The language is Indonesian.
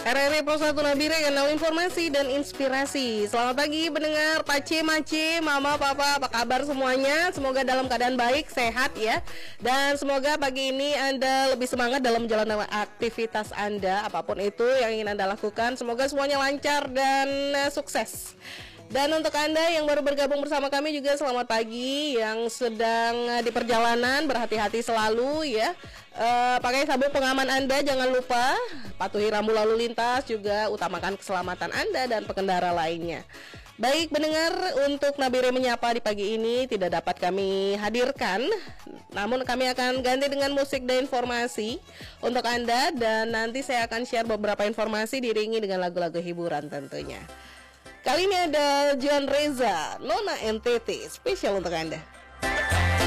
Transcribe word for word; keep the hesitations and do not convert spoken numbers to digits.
R R I Pos satu Nabire, kanal informasi dan inspirasi. Selamat pagi pendengar, Pace, Mace, Mama, Papa, apa kabar semuanya? Semoga dalam keadaan baik, sehat ya. Dan semoga pagi ini Anda lebih semangat dalam menjalankan aktivitas Anda, apapun itu yang ingin Anda lakukan. Semoga semuanya lancar dan uh, sukses. Dan untuk Anda yang baru bergabung bersama kami juga selamat pagi. Yang sedang di perjalanan berhati-hati selalu ya. e, Pakai sabuk pengaman Anda, jangan lupa. Patuhi rambu lalu lintas, juga utamakan keselamatan Anda dan pengendara lainnya. Baik pendengar, untuk Nabire Menyapa di pagi ini tidak dapat kami hadirkan, namun kami akan ganti dengan musik dan informasi untuk Anda. Dan nanti saya akan share beberapa informasi diiringi dengan lagu-lagu hiburan tentunya. Kali ini ada John Reza, Nona N T T, spesial untuk Anda.